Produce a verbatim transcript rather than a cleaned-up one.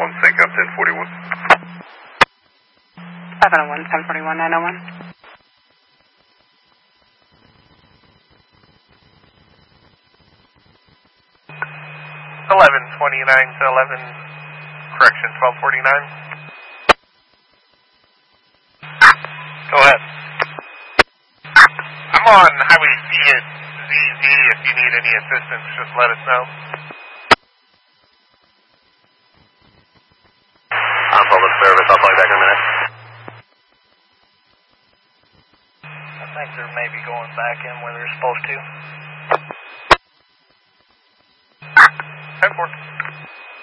one, sync up ten forty-one. seven oh one, ten forty-one, nine oh one. eleven twenty-nine to eleven, correction, twelve forty-nine. Go ahead. I'm on Highway Z at Z Z. If you need any assistance, just let us know. On public service, I'll call you back in a minute. I think they're maybe going back in where they're supposed to.